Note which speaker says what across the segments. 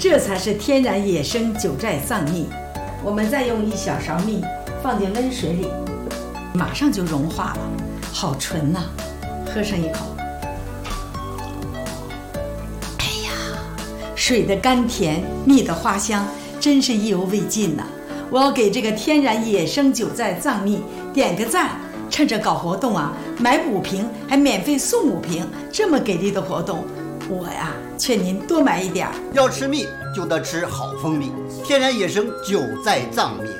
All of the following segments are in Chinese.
Speaker 1: 这才是天然野生九寨藏蜜。我们再用1小勺蜜放进温水里，马上就融化了，好纯呐！喝上一口，哎呀，水的甘甜，蜜的花香，真是意犹未尽呐！我要给这个天然野生九寨藏蜜点个赞。趁着搞活动啊，买5瓶还免费送5瓶，这么给力的活动，我呀劝您多买一点。
Speaker 2: 要吃蜜就得吃好蜂蜜，天然野生九寨藏蜜。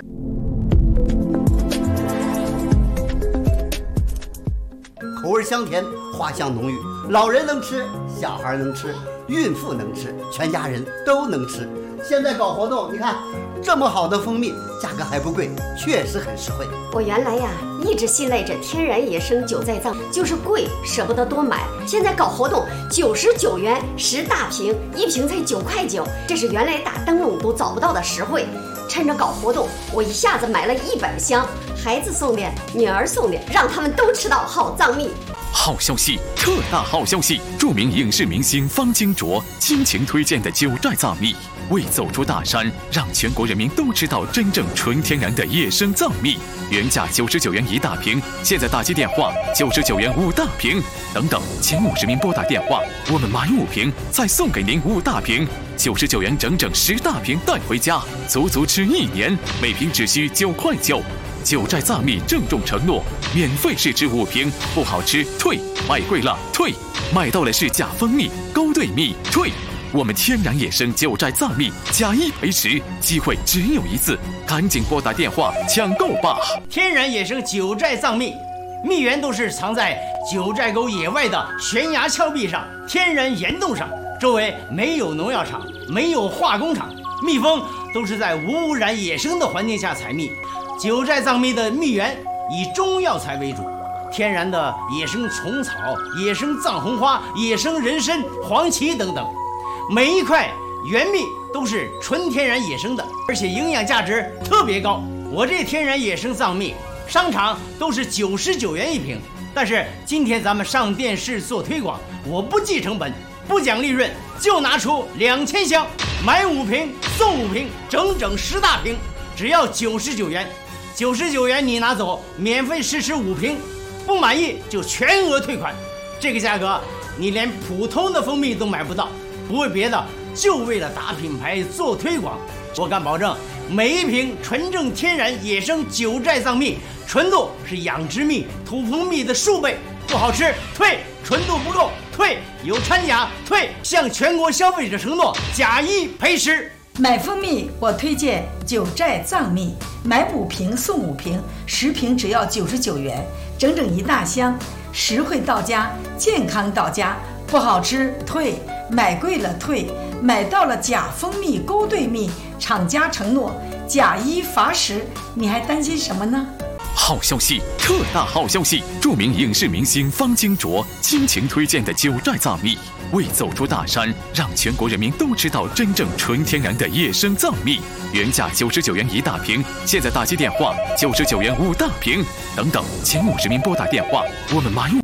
Speaker 2: 口味香甜，花香浓郁，老人能吃，小孩能吃，孕妇能吃，全家人都能吃。现在搞活动，你看这么好的蜂蜜，价格还不贵，确实很实惠。
Speaker 3: 我原来呀一直信赖着天然野生九寨藏，就是贵舍不得多买。现在搞活动，99元10大瓶，1瓶才9块9，这是原来打灯笼都找不到的实惠。趁着搞活动，我一下子买了100箱，孩子送的，女儿送的，让他们都吃到好藏蜜。
Speaker 4: 好消息，特大好消息！著名影视明星方金卓倾情推荐的九寨藏蜜，为走出大山，让全国人民都知道真正纯天然的野生藏蜜。原价99元1大瓶，现在打击电话99元5大瓶。等等，前50名拨打电话，我们买5瓶，再送给您5大瓶，99元整整10大瓶带回家，足足吃1年，每瓶只需9块9。九寨藏蜜郑重承诺，免费试吃5瓶，不好吃退，买贵了退，买到了是假蜂蜜、勾兑蜜退。我们天然野生九寨藏蜜假1赔10，机会只有一次，赶紧拨打电话抢购吧！
Speaker 5: 天然野生九寨藏蜜，蜜源都是藏在九寨沟野外的悬崖峭壁上、天然岩洞上，周围没有农药厂，没有化工厂，蜜蜂都是在无污染野生的环境下采蜜。九寨藏蜜的蜜源以中药材为主，天然的野生虫草、野生藏红花、野生人参、黄芪等等，每一块原蜜都是纯天然野生的，而且营养价值特别高。我这天然野生藏蜜，商场都是99元1瓶，但是今天咱们上电视做推广，我不计成本，不讲利润，就拿出2000箱，买5瓶送5瓶，整整10大瓶，只要99元。99元你拿走，免费试吃5瓶，不满意就全额退款。这个价格你连普通的蜂蜜都买不到，不为别的，就为了打品牌做推广。我敢保证，每一瓶纯正天然野生九寨藏蜜，纯度是养殖蜜、土蜂蜜的数倍，不好吃退，纯度不够退，有掺假退，向全国消费者承诺假1赔10。
Speaker 1: 买蜂蜜我推荐九寨藏蜜，买5瓶送5瓶，10瓶只要99元，整整1大箱，实惠到家，健康到家，不好吃退，买贵了退，买到了假蜂蜜、勾兑蜜，厂家承诺假1罚10，你还担心什么呢？
Speaker 4: 好消息，特大好消息！著名影视明星方金卓倾情推荐的九寨藏蜜，为走出大山，让全国人民都知道真正纯天然的野生藏蜜。原价99元1大瓶，现在打击电话99元5大瓶。等等，前50名拨打电话，我们买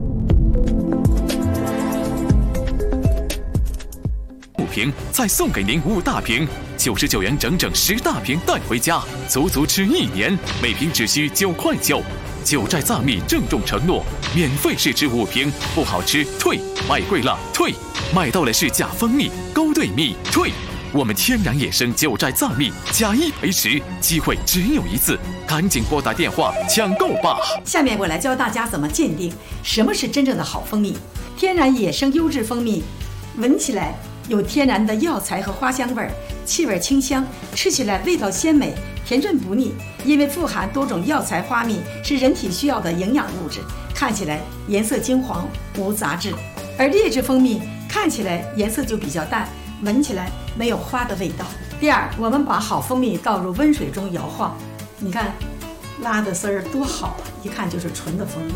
Speaker 4: 5瓶，再送给您5大瓶，99元整整10大瓶带回家，足足吃1年，每瓶只需9块9。九寨藏蜜郑重承诺，免费试吃5瓶，不好吃退，买贵了退，买到了是假蜂蜜、勾兑蜜退。我们天然野生九寨藏蜜假1赔10，机会只有一次，赶紧拨打电话抢购吧！
Speaker 1: 下面我来教大家怎么鉴定什么是真正的好蜂蜜。天然野生优质蜂蜜，闻起来有天然的药材和花香味，气味清香，吃起来味道鲜美，甜润不腻。因为富含多种药材花蜜，是人体需要的营养物质，看起来颜色金黄，无杂质。而劣质蜂蜜看起来颜色就比较淡，闻起来没有花的味道。第二，我们把好蜂蜜倒入温水中摇晃，你看拉的丝儿多好啊，一看就是纯的蜂蜜。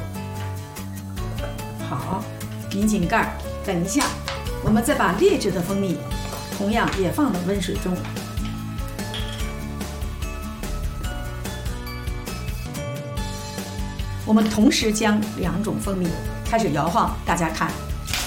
Speaker 1: 好，拧紧盖儿，等一下我们再把劣质的蜂蜜同样也放到温水中。我们同时将2种蜂蜜开始摇晃，大家看